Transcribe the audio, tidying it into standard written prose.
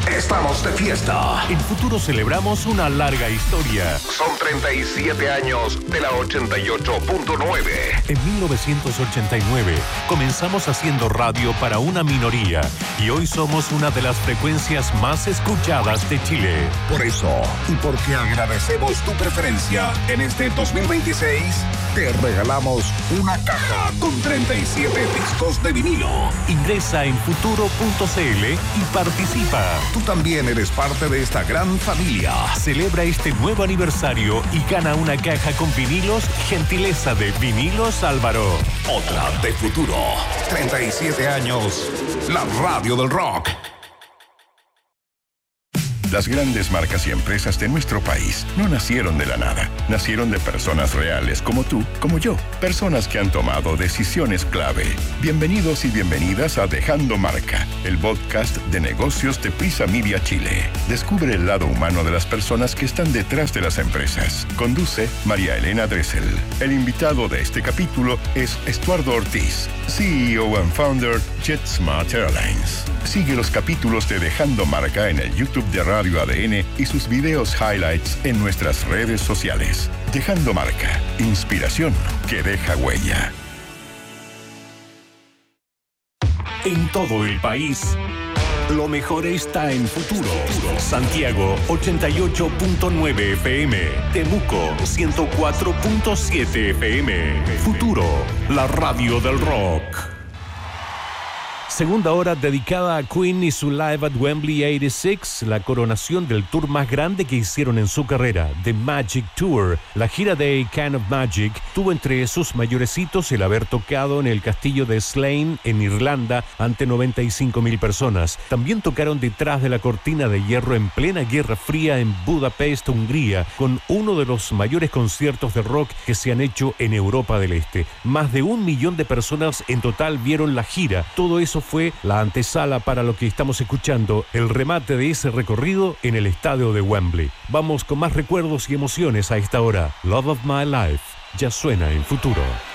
estamos de fiesta. En Futuro celebramos una larga historia. Son 37 años de la 88.9. En 1989 comenzamos haciendo radio para una minoría y hoy somos una de las frecuencias más escuchadas de Chile. Por eso, y porque agradecemos tu preferencia, en este 2026 te regalamos una caja con 37 discos de vinilo. Ingresa en futuro.cl y participa. Tú también eres parte de esta gran familia. Celebra este nuevo aniversario y gana una caja con vinilos, gentileza de Vinilos Álvaro. Otra de Futuro. 37 años. La radio del rock. Las grandes marcas y empresas de nuestro país no nacieron de la nada. Nacieron de personas reales como tú, como yo. Personas que han tomado decisiones clave. Bienvenidos y bienvenidas a Dejando Marca, el podcast de negocios de Prisa Media Chile. Descubre el lado humano de las personas que están detrás de las empresas. Conduce María Elena Dressel. El invitado de este capítulo es Estuardo Ortiz, CEO and founder JetSmart Airlines. Sigue los capítulos de Dejando Marca en el YouTube de Radio ADN y sus videos highlights en nuestras redes sociales. Dejando Marca, inspiración que deja huella. En todo el país, lo mejor está en Futuro. Santiago 88.9 FM, Temuco 104.7 FM. Futuro, la radio del rock. Segunda hora dedicada a Queen y su Live at Wembley 86, la coronación del tour más grande que hicieron en su carrera, The Magic Tour. La gira de A Kind of Magic tuvo entre sus mayores hitos el haber tocado en el castillo de Slane, en Irlanda, ante 95.000 personas. También tocaron detrás de la cortina de hierro en plena Guerra Fría en Budapest, Hungría, con uno de los mayores conciertos de rock que se han hecho en Europa del Este. Más de 1 millón de personas en total vieron la gira. Todo eso fue la antesala para lo que estamos escuchando, el remate de ese recorrido en el estadio de Wembley. Vamos con más recuerdos y emociones a esta hora. Love of My Life ya suena en Futuro.